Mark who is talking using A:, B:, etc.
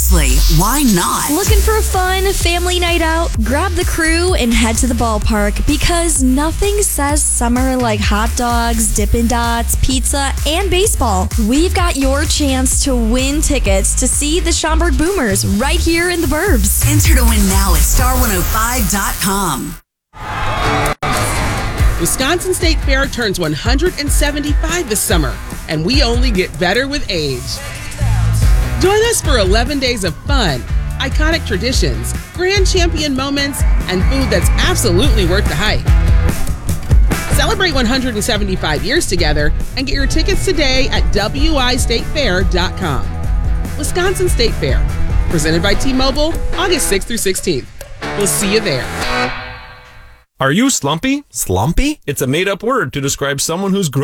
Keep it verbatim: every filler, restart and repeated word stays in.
A: Honestly, why not?
B: Looking for a fun family night out? Grab the crew and head to the ballpark because nothing says summer like hot dogs, Dippin' Dots, pizza, and baseball. We've got your chance to win tickets to see the Schaumburg Boomers right here in the Burbs.
A: Enter to win now at star one oh five dot com.
C: Wisconsin State Fair turns one hundred seventy-five this summer, and we only get better with age. Join us for eleven days of fun, iconic traditions, grand champion moments, and food that's absolutely worth the hype. Celebrate one hundred seventy-five years together and get your tickets today at w i state fair dot com. Wisconsin State Fair, presented by T-Mobile, August sixth through sixteenth. We'll see you there.
D: Are you slumpy? Slumpy? It's a made-up word to describe someone who's grown